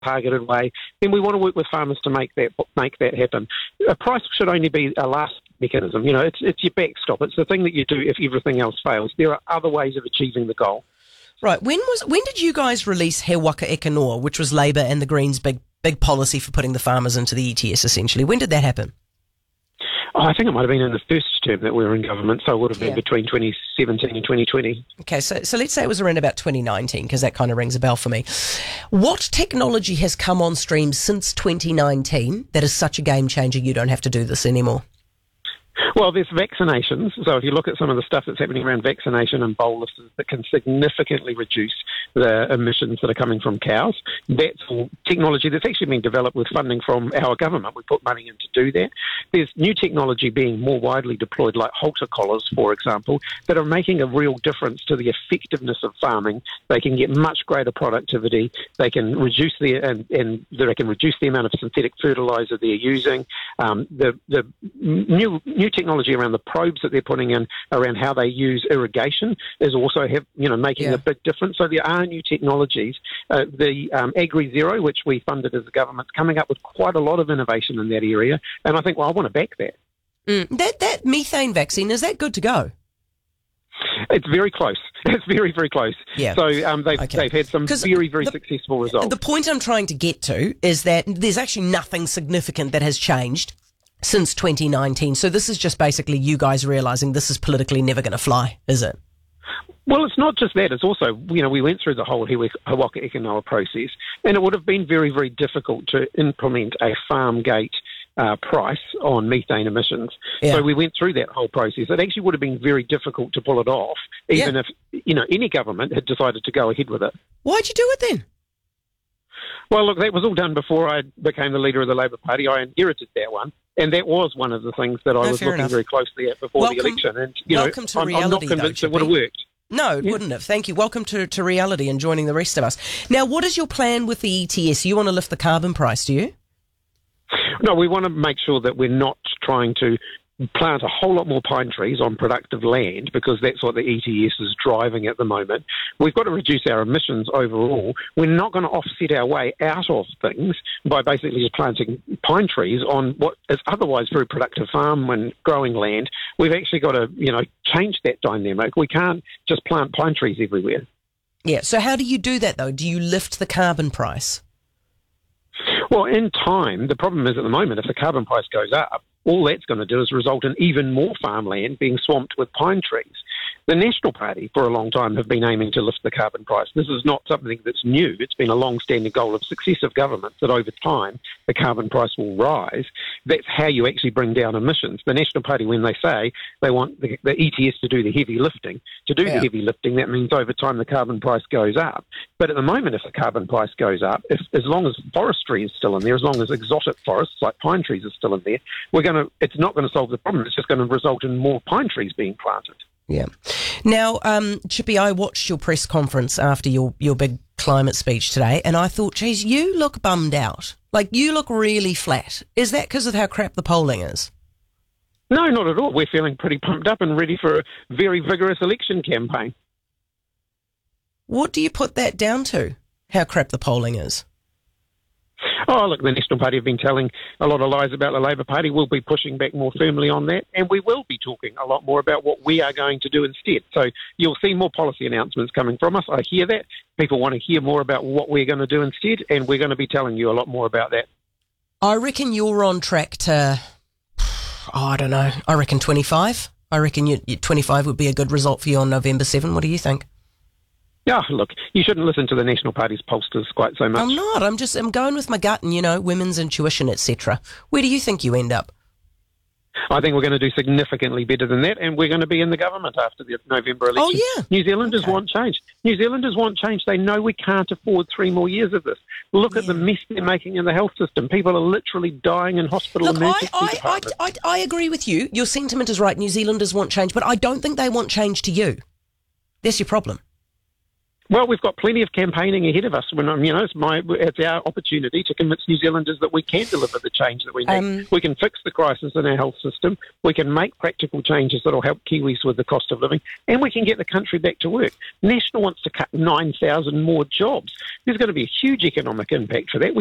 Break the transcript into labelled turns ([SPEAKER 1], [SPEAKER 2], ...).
[SPEAKER 1] targeted way, then we want to work with farmers to make that happen. A price should only be a last mechanism. It's your backstop. It's the thing that you do if everything else fails. There are other ways of achieving the goal.
[SPEAKER 2] Right. When did you guys release He Waka Eke Noa, which was Labour and the Greens' big policy for putting the farmers into the ETS, essentially? When did that happen?
[SPEAKER 1] I think it might have been in the first term that we were in government, so it would have been between 2017 and 2020.
[SPEAKER 2] Okay, so let's say it was around about 2019, because that kind of rings a bell for me. What technology has come on stream since 2019 that is such a game changer you don't have to do this anymore?
[SPEAKER 1] Well, there's vaccinations. So if you look at some of the stuff that's happening around vaccination and boluses that can significantly reduce the emissions that are coming from cows, that's all technology that's actually been developed with funding from our government. We put money in to do that. There's new technology being more widely deployed, like halter collars, for example, that are making a real difference to the effectiveness of farming. They can get much greater productivity. They can reduce they can reduce the amount of synthetic fertilizer they're using. The new technology around the probes that they're putting in around how they use irrigation is also making a big difference. So there are new technologies. The Agri Zero, which we funded as a government, coming up with quite a lot of innovation in that area, and I think, I want to back that.
[SPEAKER 2] That methane vaccine, is that good to go?
[SPEAKER 1] It's very close. It's very, very close.
[SPEAKER 2] Yeah.
[SPEAKER 1] So they've had some very, very successful results.
[SPEAKER 2] The point I'm trying to get to is that there's actually nothing significant that has changed since 2019. So this is just basically you guys realising this is politically never going to fly, is it?
[SPEAKER 1] Well, it's not just that. It's also, we went through the whole He Waka Eke Noa process, and it would have been very, very difficult to implement a farm gate price on methane emissions. Yeah. So we went through that whole process. It actually would have been very difficult to pull it off, even if, any government had decided to go ahead with it.
[SPEAKER 2] Why'd you do it then?
[SPEAKER 1] Well, look, that was all done before I became the leader of the Labour Party. I inherited that one, and that was one of the things that I was looking very closely at before the election. And
[SPEAKER 2] welcome to reality,
[SPEAKER 1] I'm not convinced it would have worked.
[SPEAKER 2] No, it wouldn't have. Thank you. Welcome to reality and joining the rest of us. Now, what is your plan with the ETS? You want to lift the carbon price, do you?
[SPEAKER 1] No, we want to make sure that we're not trying to plant a whole lot more pine trees on productive land, because that's what the ETS is driving at the moment. We've got to reduce our emissions overall. We're not going to offset our way out of things by basically just planting pine trees on what is otherwise very productive farm and growing land. We've actually got to, change that dynamic. We can't just plant pine trees everywhere.
[SPEAKER 2] Yeah, so how do you do that, though? Do you lift the carbon price?
[SPEAKER 1] Well, in time, the problem is at the moment, if the carbon price goes up, all that's going to do is result in even more farmland being swamped with pine trees. The National Party, for a long time, have been aiming to lift the carbon price. This is not something that's new. It's been a long-standing goal of successive governments that over time the carbon price will rise. That's how you actually bring down emissions. The National Party, when they say they want the ETS to do the heavy lifting, the heavy lifting, that means over time the carbon price goes up. But at the moment, if the carbon price goes up, as long as forestry is still in there, as long as exotic forests like pine trees are still in there, it's not going to solve the problem. It's just going to result in more pine trees being planted.
[SPEAKER 2] Yeah. Now, Chippy, I watched your press conference after your big climate speech today, and I thought, geez, you look bummed out. Like, you look really flat. Is that because of how crap the polling is?
[SPEAKER 1] No, not at all. We're feeling pretty pumped up and ready for a very vigorous election campaign.
[SPEAKER 2] What do you put that down to, how crap the polling is?
[SPEAKER 1] Oh, look, the National Party have been telling a lot of lies about the Labour Party. We'll be pushing back more firmly on that, and we will be talking a lot more about what we are going to do instead. So you'll see more policy announcements coming from us. I hear that. People want to hear more about what we're going to do instead, and we're going to be telling you a lot more about that.
[SPEAKER 2] I reckon you're on track to, I don't know, I reckon 25. I reckon 25 would be a good result for you on November 7. What do you think?
[SPEAKER 1] Yeah, look, you shouldn't listen to the National Party's pollsters quite so much.
[SPEAKER 2] I'm not. I'm going with my gut and, women's intuition, etc. Where do you think you end up?
[SPEAKER 1] I think we're going to do significantly better than that, and we're going to be in the government after the November election.
[SPEAKER 2] Oh, yeah.
[SPEAKER 1] New Zealanders want change. New Zealanders want change. They know we can't afford 3 more years of this. Look at the mess they're making in the health system. People are literally dying in hospital emergency departments.
[SPEAKER 2] I agree with you. Your sentiment is right. New Zealanders want change, but I don't think they want change to you. That's your problem.
[SPEAKER 1] Well, we've got plenty of campaigning ahead of us. It's our opportunity to convince New Zealanders that we can deliver the change that we need. We can fix the crisis in our health system. We can make practical changes that will help Kiwis with the cost of living, and we can get the country back to work. National wants to cut 9,000 more jobs. There's going to be a huge economic impact for that.